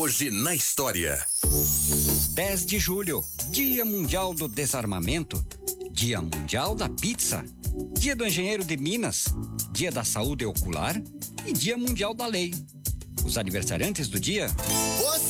Hoje na história. 10 de julho, Dia Mundial do Desarmamento, Dia Mundial da Pizza, Dia do Engenheiro de Minas, Dia da Saúde Ocular e Dia Mundial da Lei. Os aniversariantes do dia: Você